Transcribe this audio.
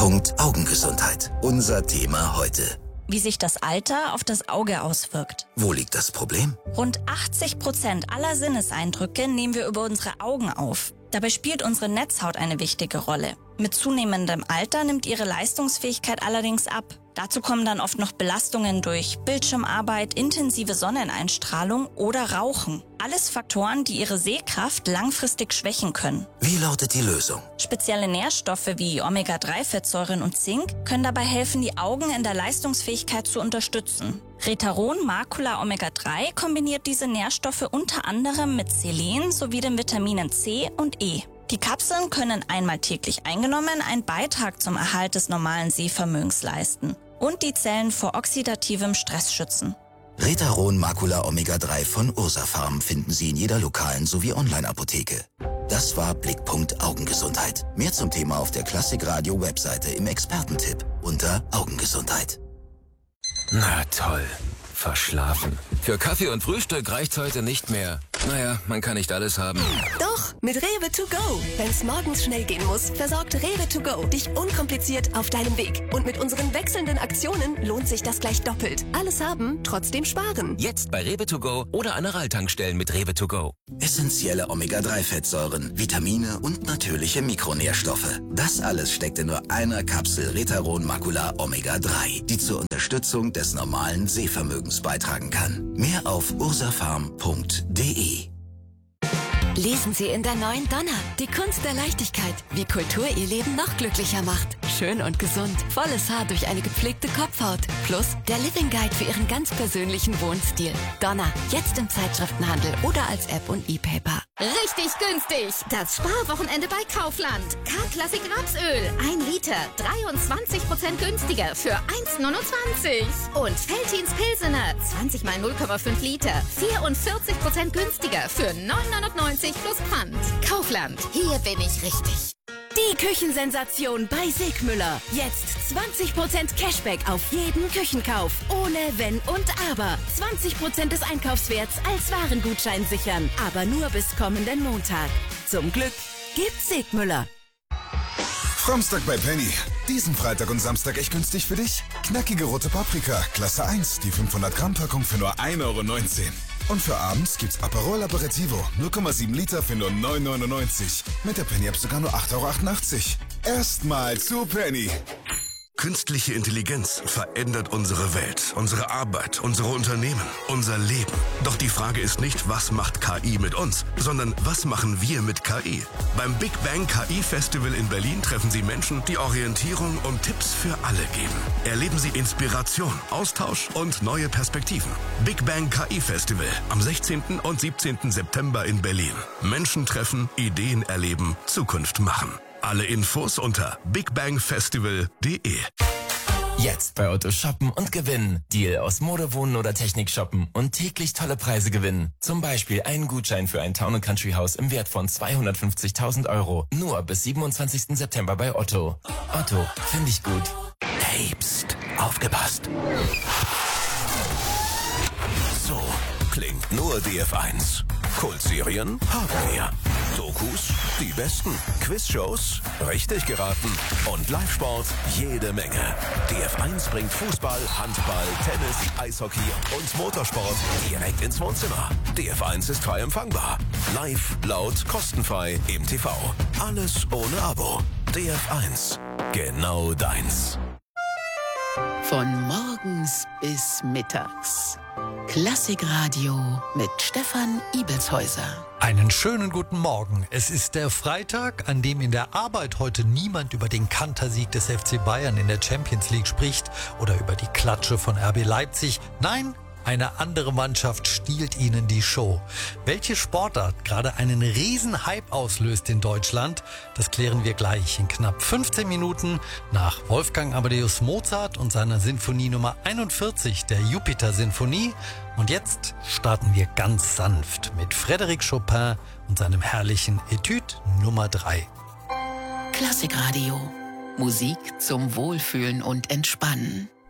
Blickpunkt Augengesundheit. Unser Thema heute. Wie sich das Alter auf das Auge auswirkt. Wo liegt das Problem? Rund 80% aller Sinneseindrücke nehmen wir über unsere Augen auf. Dabei spielt unsere Netzhaut eine wichtige Rolle. Mit zunehmendem Alter nimmt ihre Leistungsfähigkeit allerdings ab. Dazu kommen dann oft noch Belastungen durch Bildschirmarbeit, intensive Sonneneinstrahlung oder Rauchen. Alles Faktoren, die ihre Sehkraft langfristig schwächen können. Wie lautet die Lösung? Spezielle Nährstoffe wie Omega-3-Fettsäuren und Zink können dabei helfen, die Augen in der Leistungsfähigkeit zu unterstützen. Retaron Macula Omega-3 kombiniert diese Nährstoffe unter anderem mit Selen sowie den Vitaminen C und E. Die Kapseln können einmal täglich eingenommen einen Beitrag zum Erhalt des normalen Sehvermögens leisten und die Zellen vor oxidativem Stress schützen. Retaron Macula Omega-3 von Ursafarm finden Sie in jeder lokalen sowie Online-Apotheke. Das war Blickpunkt Augengesundheit. Mehr zum Thema auf der Klassikradio-Webseite im Expertentipp unter Augengesundheit. Na toll. Verschlafen. Für Kaffee und Frühstück reicht's heute nicht mehr. Naja, man kann nicht alles haben. Doch, mit Rewe to go. Wenn's morgens schnell gehen muss, versorgt Rewe to go dich unkompliziert auf deinem Weg. Und mit unseren wechselnden Aktionen lohnt sich das gleich doppelt. Alles haben, trotzdem sparen. Jetzt bei Rewe to go oder an der Ralltankstellen mit Rewe to go. Essentielle Omega-3-Fettsäuren, Vitamine und natürliche Mikronährstoffe. Das alles steckt in nur einer Kapsel Retaron Macula Omega-3, die zur Unterstützung des normalen Sehvermögens beitragen kann. Mehr auf ursafarm.de. Lesen Sie in der neuen Donna, die Kunst der Leichtigkeit, wie Kultur Ihr Leben noch glücklicher macht. Schön und gesund, volles Haar durch eine gepflegte Kopfhaut. Plus der Living Guide für Ihren ganz persönlichen Wohnstil. Donna, jetzt im Zeitschriftenhandel oder als App und E-Paper. Richtig günstig! Das Sparwochenende bei Kaufland. K-Klassik Rapsöl, 1 Liter, 23% günstiger für 1,29. Und Veltins Pilsener, 20 mal 0,5 Liter, 44% günstiger für 9,99 plus Pfand. Kaufland, hier bin ich richtig. Die Küchensensation bei Sigmüller. Jetzt 20% Cashback auf jeden Küchenkauf. Ohne Wenn und Aber. 20% des Einkaufswerts als Warengutschein sichern. Aber nur bis kommenden Montag. Zum Glück gibt's Sigmüller. Framstag bei Penny. Diesen Freitag und Samstag echt günstig für dich. Knackige rote Paprika, Klasse 1, die 500 Gramm Packung für nur 1,19 €. Und für abends gibt's Aperol Aperitivo, 0,7 Liter für nur 9,99 €. Mit der Penny-App sogar nur 8,88 €. Erstmal zu Penny. Künstliche Intelligenz verändert unsere Welt, unsere Arbeit, unsere Unternehmen, unser Leben. Doch die Frage ist nicht, was macht KI mit uns, sondern was machen wir mit KI? Beim Big Bang KI Festival in Berlin treffen Sie Menschen, die Orientierung und Tipps für alle geben. Erleben Sie Inspiration, Austausch und neue Perspektiven. Big Bang KI Festival am 16. und 17. September in Berlin. Menschen treffen, Ideen erleben, Zukunft machen. Alle Infos unter bigbangfestival.de. Jetzt bei Otto shoppen und gewinnen. Deal aus Mode, Wohnen oder Technik shoppen und täglich tolle Preise gewinnen. Zum Beispiel einen Gutschein für ein Town & Country Haus im Wert von 250.000 €. Nur bis 27. September bei Otto. Otto, finde ich gut. Hey, pst, aufgepasst. So klingt nur DF1. Kultserien haben wir. Dokus, die besten. Quizshows, richtig geraten. Und Live-Sport, jede Menge. DF1 bringt Fußball, Handball, Tennis, Eishockey und Motorsport direkt ins Wohnzimmer. DF1 ist frei empfangbar. Live, laut, kostenfrei im TV. Alles ohne Abo. DF1, genau deins. Von morgens bis mittags. Klassikradio mit Stefan Ibelshäuser. Einen schönen guten Morgen. Es ist der Freitag, an dem in der Arbeit heute niemand über den Kantersieg des FC Bayern in der Champions League spricht oder über die Klatsche von RB Leipzig. Nein, eine andere Mannschaft stiehlt ihnen die Show. Welche Sportart gerade einen riesen Hype auslöst in Deutschland, das klären wir gleich in knapp 15 Minuten nach Wolfgang Amadeus Mozart und seiner Sinfonie Nummer 41, der Jupiter-Sinfonie. Und jetzt starten wir ganz sanft mit Frédéric Chopin und seinem herrlichen Etüde Nummer 3. Klassikradio. Musik zum Wohlfühlen und Entspannen.